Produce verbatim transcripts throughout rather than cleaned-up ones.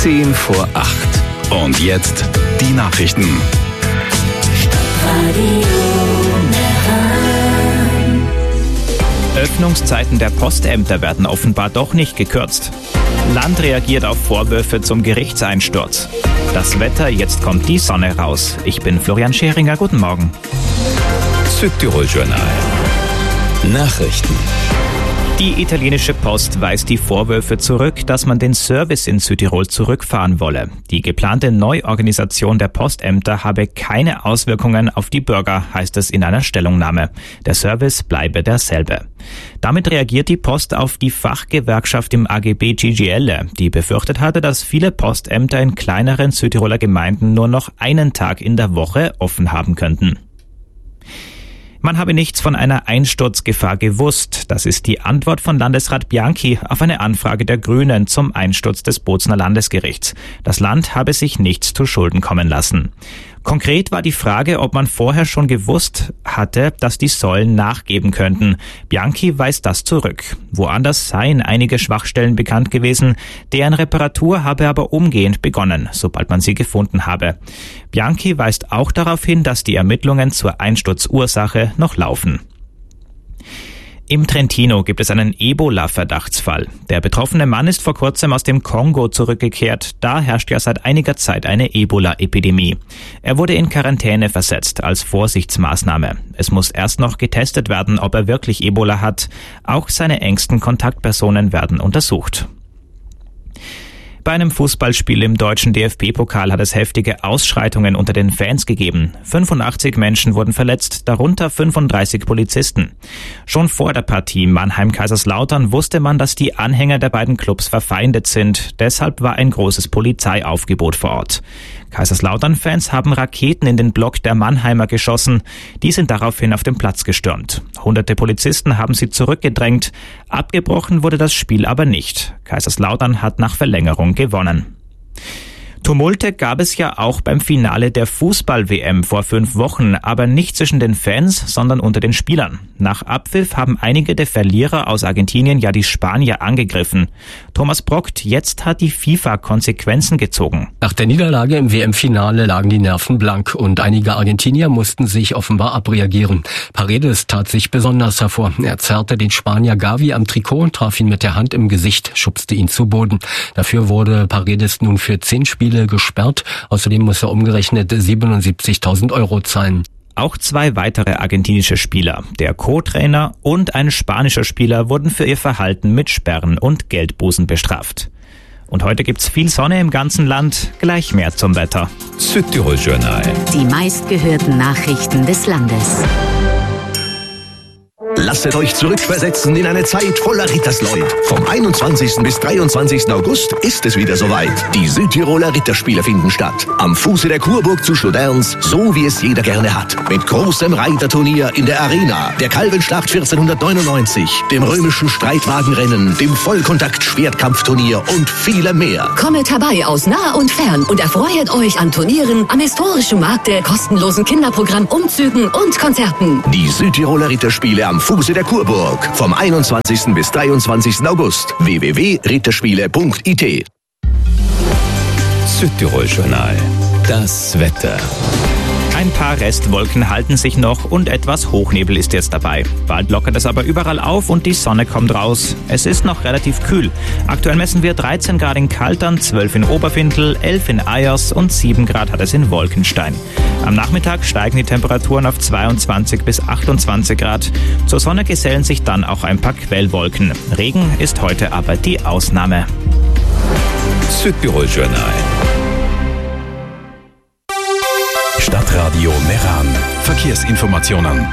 Zehn vor acht. Und jetzt die Nachrichten. Öffnungszeiten der Postämter werden offenbar doch nicht gekürzt. Land reagiert auf Vorwürfe zum Gerichtseinsturz. Das Wetter, jetzt kommt die Sonne raus. Ich bin Florian Scheringer, guten Morgen. Südtirol-Journal. Nachrichten. Die italienische Post weist die Vorwürfe zurück, dass man den Service in Südtirol zurückfahren wolle. Die geplante Neuorganisation der Postämter habe keine Auswirkungen auf die Bürger, heißt es in einer Stellungnahme. Der Service bleibe derselbe. Damit reagiert die Post auf die Fachgewerkschaft im A G B G G L, die befürchtet hatte, dass viele Postämter in kleineren Südtiroler Gemeinden nur noch einen Tag in der Woche offen haben könnten. Man habe nichts von einer Einsturzgefahr gewusst. Das ist die Antwort von Landesrat Bianchi auf eine Anfrage der Grünen zum Einsturz des Bozner Landesgerichts. Das Land habe sich nichts zu Schulden kommen lassen. Konkret war die Frage, ob man vorher schon gewusst hatte, dass die Säulen nachgeben könnten. Bianchi weist das zurück. Woanders seien einige Schwachstellen bekannt gewesen, deren Reparatur habe aber umgehend begonnen, sobald man sie gefunden habe. Bianchi weist auch darauf hin, dass die Ermittlungen zur Einsturzursache noch laufen. Im Trentino gibt es einen Ebola-Verdachtsfall. Der betroffene Mann ist vor kurzem aus dem Kongo zurückgekehrt. Da herrscht ja seit einiger Zeit eine Ebola-Epidemie. Er wurde in Quarantäne versetzt als Vorsichtsmaßnahme. Es muss erst noch getestet werden, ob er wirklich Ebola hat. Auch seine engsten Kontaktpersonen werden untersucht. Bei einem Fußballspiel im deutschen D F B-Pokal hat es heftige Ausschreitungen unter den Fans gegeben. fünfundachtzig Menschen wurden verletzt, darunter fünfunddreißig Polizisten. Schon vor der Partie Mannheim-Kaiserslautern wusste man, dass die Anhänger der beiden Clubs verfeindet sind. Deshalb war ein großes Polizeiaufgebot vor Ort. Kaiserslautern-Fans haben Raketen in den Block der Mannheimer geschossen. Die sind daraufhin auf den Platz gestürmt. Hunderte Polizisten haben sie zurückgedrängt. Abgebrochen wurde das Spiel aber nicht. Kaiserslautern hat nach Verlängerung gewonnen. Tumulte gab es ja auch beim Finale der Fußball-W M vor fünf Wochen, aber nicht zwischen den Fans, sondern unter den Spielern. Nach Abpfiff haben einige der Verlierer aus Argentinien ja die Spanier angegriffen. Thomas Brockt, jetzt hat die FIFA Konsequenzen gezogen. Nach der Niederlage im W M-Finale lagen die Nerven blank und einige Argentinier mussten sich offenbar abreagieren. Paredes tat sich besonders hervor. Er zerrte den Spanier Gavi am Trikot und traf ihn mit der Hand im Gesicht, schubste ihn zu Boden. Dafür wurde Paredes nun für zehn Spiele gesperrt. Außerdem muss er umgerechnet siebenundsiebzigtausend Euro zahlen. Auch zwei weitere argentinische Spieler, der Co-Trainer und ein spanischer Spieler, wurden für ihr Verhalten mit Sperren und Geldbußen bestraft. Und heute gibt's viel Sonne im ganzen Land. Gleich mehr zum Wetter. Südtirol-Journal. Die meistgehörten Nachrichten des Landes. Lasset euch zurückversetzen in eine Zeit voller Rittersleut. Vom einundzwanzigsten bis dreiundzwanzigsten August ist es wieder soweit. Die Südtiroler Ritterspiele finden statt. Am Fuße der Kurburg zu Schloderns, so wie es jeder gerne hat. Mit großem Reiterturnier in der Arena, der Kalvenschlacht vierzehnhundertneunundneunzig, dem römischen Streitwagenrennen, dem Vollkontakt-Schwertkampfturnier und vielem mehr. Kommet herbei aus nah und fern und erfreut euch an Turnieren, am historischen Markte, kostenlosen Kinderprogramm, Umzügen und Konzerten. Die Südtiroler Ritterspiele am Fuße der Kurburg. Vom einundzwanzigsten bis dreiundzwanzigsten August. w w w punkt ritterspiele punkt i t. Südtirol-Journal. Das Wetter. Ein paar Restwolken halten sich noch und etwas Hochnebel ist jetzt dabei. Bald lockert es aber überall auf und die Sonne kommt raus. Es ist noch relativ kühl. Aktuell messen wir dreizehn Grad in Kaltern, zwölf in Oberfindel, elf in Eyers und sieben Grad hat es in Wolkenstein. Am Nachmittag steigen die Temperaturen auf zweiundzwanzig bis achtundzwanzig Grad. Zur Sonne gesellen sich dann auch ein paar Quellwolken. Regen ist heute aber die Ausnahme. Südtirol-Journal. Stadtradio Meran. Verkehrsinformationen.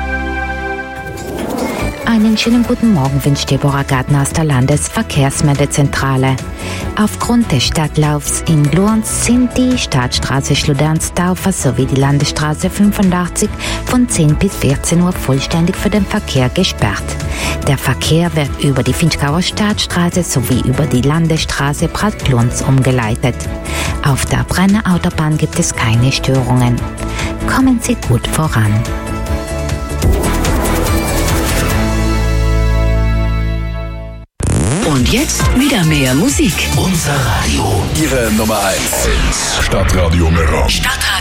Einen schönen guten Morgen wünscht Deborah Gartner aus der Landesverkehrsmeldezentrale. Aufgrund des Stadtlaufs in Glurns sind die Stadtstraße Schloderns-Taufer sowie die Landesstraße fünfundachtzig von zehn bis vierzehn Uhr vollständig für den Verkehr gesperrt. Der Verkehr wird über die Finchgauer Stadtstraße sowie über die Landesstraße Prag-Glurns umgeleitet. Auf der Brenner Autobahn gibt es keine Störungen. Kommen Sie gut voran. Und jetzt wieder mehr Musik. Unser Radio. Ihre Nummer eins. Stadtradio Meran. Stadtradio